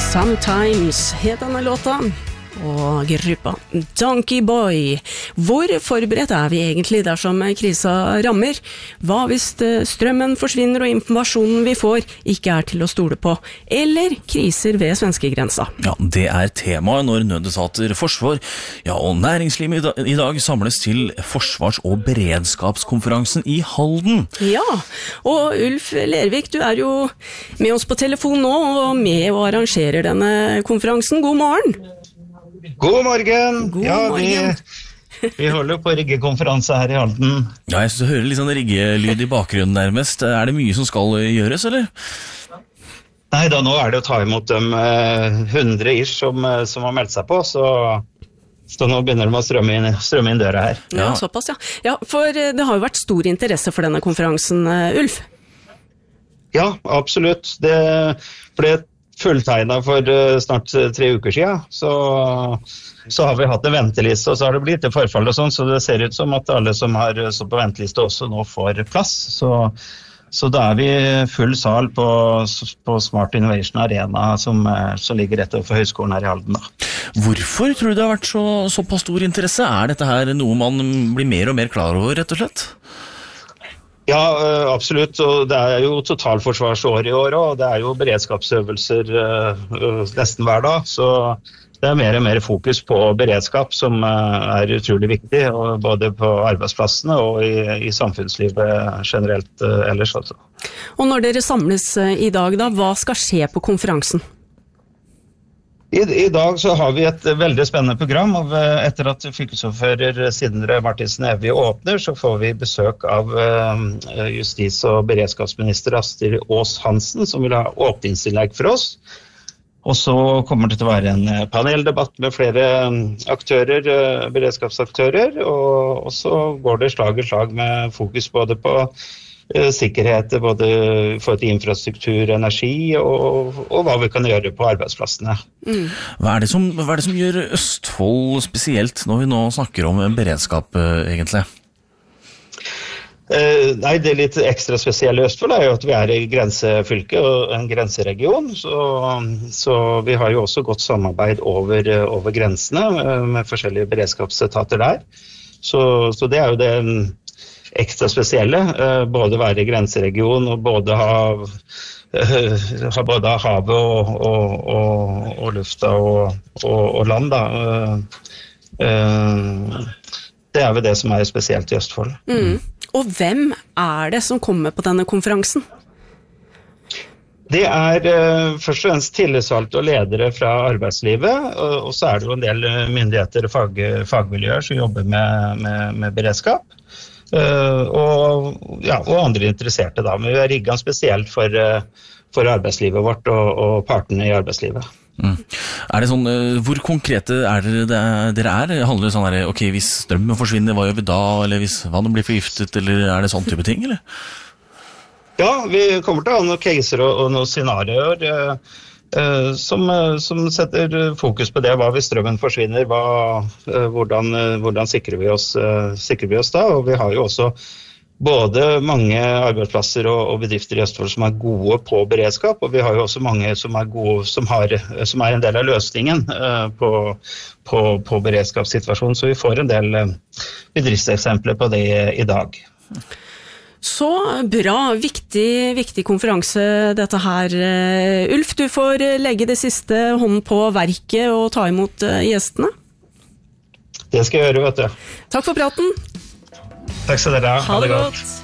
Sometimes het denne låta, og gruppa Donkey Boy. Hvor forberedt vi egentlig dersom krisa rammer? Hva hvis strømmen forsvinner og informasjonen vi får ikke til å stole på? Eller kriser ved svenskegrensa? Ja, det temaet når nødetater, forsvar, og næringsliv i dag samles til forsvars- og beredskapskonferansen i Halden. Ja, og Ulf Lervik, du jo med oss på telefon nå, og med og arrangerer denne konferansen. God morgen! God morgen! God morgen. Vi holder på å rigge konferanse her i Halden. Ja, jeg synes du hører litt sånn riggelyd i bakgrunnen nærmest. Det mye som skal gjøres, eller? Nei da, nå det å ta imot dem 100 ish som har meldt seg på, så nå begynner de å strømme inn døra her. Ja, såpass, ja. Ja, for det har jo vært stor interesse for denne konferansen, Ulf. Ja, absolutt. Det ble fulltegnet for snart 3 uker siden, så har vi hatt en venteliste, og så har det blitt et forfall og sånn, så det ser ut som at alle som har stått på venteliste også nå får plass. Så da vi full sal på Smart Innovation Arena som ligger rett overfor høyskolen her i Halden. Da. Hvorfor tror du det har vært såpass stor interesse? Dette her noe man blir mer og mer klar over, rett og slett? Ja, absolutt, og det jo totalforsvarsår i år, og det jo beredskapsøvelser nesten hver dag, så det mer og mer fokus på beredskap som utrolig viktig, både på arbeidsplassene og i samfunnslivet generelt ellers. Altså. Og når dere samles i dag, da, hva skal skje på konferansen? I dag så har vi et veldig spennende program, og etter at fylkesordfører Sindre Martinsen Evje åpner, så får vi besøk av justis- og beredskapsminister Astrid Aas Hansen, som vil ha åpningsinnlegg for oss. Og så kommer det til å være en paneldebatt med flere aktører, beredskapsaktører, og så går det slag i slag med fokus både på sikkerhet, både for infrastruktur, energi og hva vi kan gjøre på arbeidsplassene. Hva det som gjør Østfold spesielt når vi nå snakker om beredskap egentlig? Nei, det litt ekstra spesielle i Østfold jo at vi i grensefylke og en grenseregion, så vi har jo også godt samarbeid over grensene med forskjellige beredskapsetater der. Så det jo det ekstra spesielle, både være i grenseregion og både ha både havet og lufta og land. Da. Det vel det som spesielt i Østfold. Og hvem det som kommer på denne konferansen? Det først og fremst tillitsvalgte og ledere fra arbeidslivet, og så det jo en del myndigheter og fagmiljøer som jobber med beredskap. Og andre interesserte da, men vi rigget spesielt for arbeidslivet vårt og partene i arbeidslivet. Det sånn, hvor konkrete dere Handler det sånn ok, hvis strømmen forsvinner, hva gjør vi da? Eller hvis vannet blir forgiftet, eller det sånn type ting, eller? Ja, vi kommer til å ha noen caser og noen scenarioer som setter fokus på det. Hva hvis strømmen forsvinner? Hvordan sikrer vi oss da? Og vi har jo også både mange arbeidsplasser og bedrifter i Østfold som gode på beredskap, og vi har jo også mange som gode, som en del av løsningen på beredskapssituasjonen, så vi får en del bedriftseksempler på det i dag. Så bra, viktig konferanse dette her. Ulf, du får legge det siste hånden på verket og ta imot gjestene. Det skal jeg gjøre, vet du. Takk for praten. Takk skal dere ha. Ha det godt.